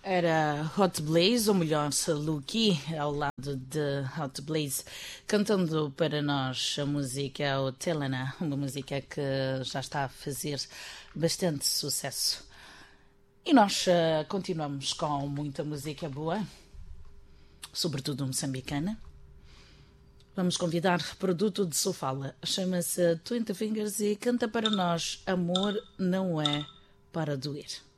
Era Hot Blaze, ou melhor, Lucky, ao lado de Hot Blaze, cantando para nós a música O Telena, uma música que já está a fazer bastante sucesso. E nós continuamos com muita música boa, sobretudo moçambicana. Vamos convidar produto de Sofala, chama-se 20 Fingers e canta para nós Amor Não É Para Doer.